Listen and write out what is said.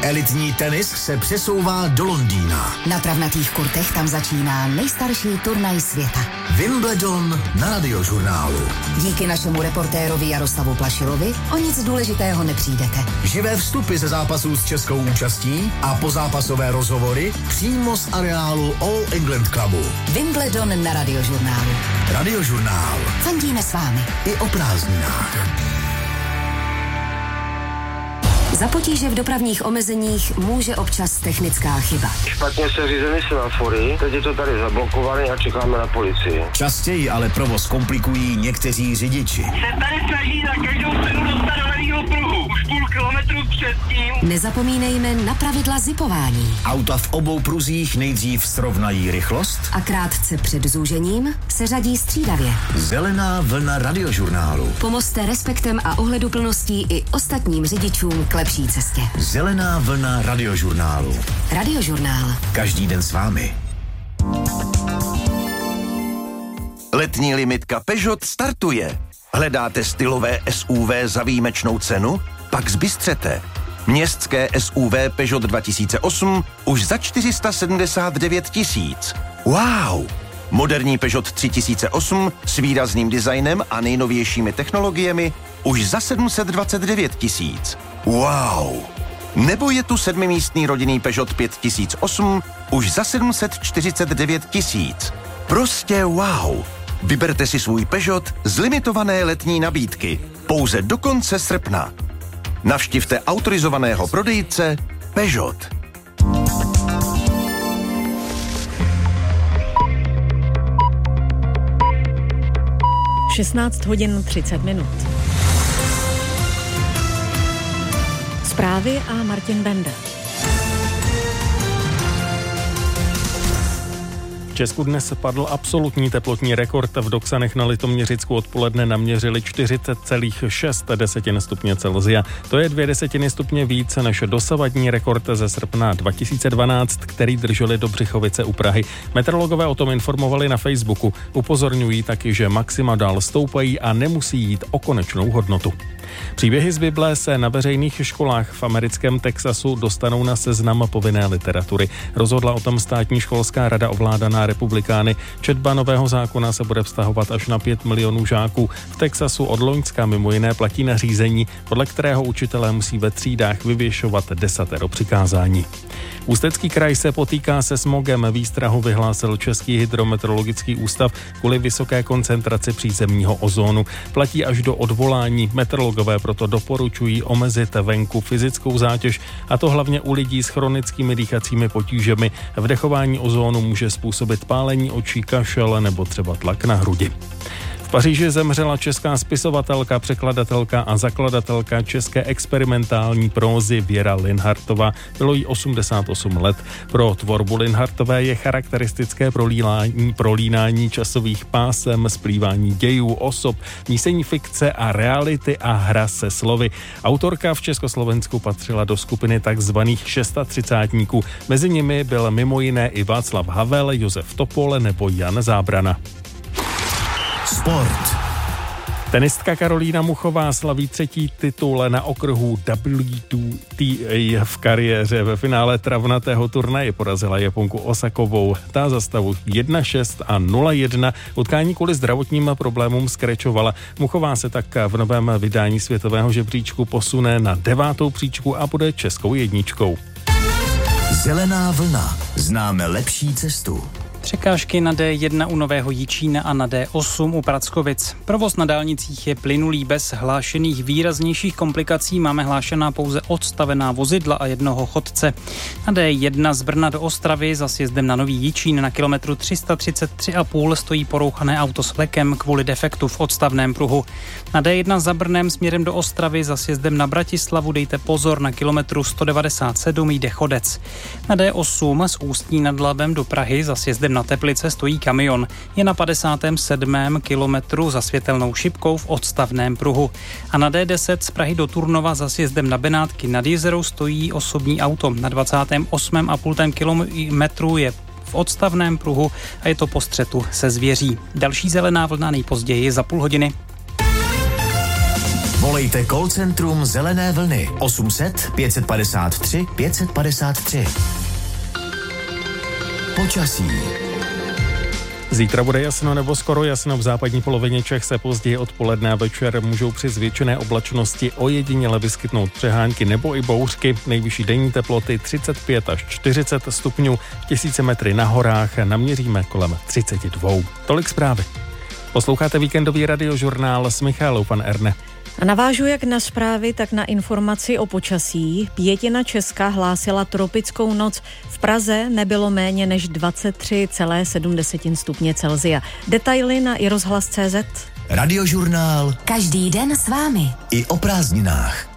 Elitní tenis se přesouvá do Londýna. Na travnatých kurtech tam začíná nejstarší turnaj světa. Wimbledon na Radiožurnálu. Díky našemu reportérovi Jaroslavu Plašilovi o nic důležitého nepřijdete. Živé vstupy ze zápasů s českou účastí a pozápasové rozhovory přímo z areálu All England Clubu. Wimbledon na Radiožurnálu. Radiožurnál. Fandíme s vámi. I o prázdninách. Za potíže v dopravních omezeních může občas technická chyba. Špatně se řízeny semafory, teď je to tady zablokované a čekáme na policii. Častěji ale provoz komplikují někteří řidiči. Se tady snaží za každou cenu dostat do levýho pruhu. Už půl kilometru předtím. Nezapomínejme na pravidla zipování. Auta v obou pruzích nejdřív srovnají rychlost A krátce před zúžením se řadí střídavě. Zelená vlna Radiožurnálu. Pomozte respektem a ohleduplností i ostatním řidičům k lepší cestě. Zelená vlna Radiožurnálu. Radiožurnál. Každý den s vámi. Letní limitka Peugeot startuje. Hledáte stylové SUV za výjimečnou cenu? Pak zbystřete. Městské SUV Peugeot 2008 už za 479 000. Wow! Moderní Peugeot 3008 s výrazným designem a nejnovějšími technologiemi už za 729 000. Wow! Nebo je tu 7místný rodinný Peugeot 5008 už za 749 000. Prostě wow! Vyberte si svůj Peugeot z limitované letní nabídky pouze do konce srpna. Navštivte autorizovaného prodejce Peugeot. Šestnáct hodin 30 minut. Zprávy a Martin Benda. V Česku dnes padl absolutní teplotní rekord. V Doksanech na Litoměřicku odpoledne naměřili 40,6 stupně Celsia. To je 0,2 stupně více než dosavadní rekord ze srpna 2012, který drželi do Břichovice u Prahy. Meteorologové o tom informovali na Facebooku. Upozorňují taky, že maxima dál stoupají a nemusí jít o konečnou hodnotu. Příběhy z Bible se na veřejných školách v americkém Texasu dostanou na seznam povinné literatury. Rozhodla o tom státní školská rada ovládaná republikány. Četba nového zákona se bude vztahovat až na 5 milionů žáků. V Texasu od loňska mimo jiné platí nařízení, podle kterého učitelé musí ve třídách vyvěšovat 10 přikázání. Ústecký kraj se potýká se smogem. Výstrahu vyhlásil Český hydrometeorologický ústav kvůli vysoké koncentraci přízemního ozónu. Platí až do odvolání. Meteorologové proto doporučují omezit venku fyzickou zátěž, a to hlavně u lidí s chronickými dýchacími potížemi. Vdechování ozónu může způsobit pálení očí, kašel nebo třeba tlak na hrudi. V Paříži zemřela česká spisovatelka, překladatelka a zakladatelka české experimentální prózy Věra Linhartová. Bylo jí 88 let. Pro tvorbu Linhartové je charakteristické prolínání časových pásem, splývání dějů, osob, mísení fikce a reality a hra se slovy. Autorka v Československu patřila do skupiny takzvaných 630níků. Mezi nimi byl mimo jiné i Václav Havel, Josef Topol nebo Jan Zábrana. Sport. Tenistka Karolína Muchová slaví 3. titul na okruhu WTA v kariéře. Ve finále travnatého turnaje porazila Japonku Osakovou. Ta za stavu 1-6 a 0-1 utkání kvůli zdravotním problémům skrečovala. Muchová se tak v novém vydání světového žebříčku posune na 9. příčku a bude českou jedničkou. Zelená vlna. Známe lepší cestu. Překážky na D1 u Nového Jičína a na D8 u Prackovic. Provoz na dálnicích je plynulý bez hlášených výraznějších komplikací. Máme hlášená pouze odstavená vozidla a jednoho chodce. Na D1 z Brna do Ostravy za sjezdem na Nový Jičín na kilometru 333,5 stojí porouchané auto s vlekem kvůli defektu v odstavném pruhu. Na D1 za Brnem směrem do Ostravy za sjezdem na Bratislavu dejte pozor, na kilometru 197 jde chodec. Na D8 z Ústí nad Labem do Prahy za sjezdem na Teplice stojí kamion. Je na 57. kilometru za světelnou šipkou v odstavném pruhu. A na D10 z Prahy do Turnova za sjezdem na Benátky nad Jizerou stojí osobní auto. Na 28,5 kilometru je v odstavném pruhu a je to po střetu se zvěří. Další zelená vlna nejpozději za půl hodiny. Volejte call centrum Zelené vlny 800 553 553. Počasí. Zítra bude jasno nebo skoro jasno, v západní polovině Čech se později odpoledne a večer můžou při zvětšené oblačnosti ojediněle vyskytnout přehánky nebo i bouřky. Nejvyšší denní teploty 35 až 40 stupňů, 1000 metry na horách naměříme kolem 32. Tolik zprávy. Posloucháte víkendový radiožurnál s Michálou van Erne. A navážu jak na zprávy, tak na informaci o počasí. Pětina Česka hlásila tropickou noc. V Praze nebylo méně než 23,7 stupně Celsia. Detaily na iRozhlas.cz. Radiožurnál. Každý den s vámi. I o prázdninách.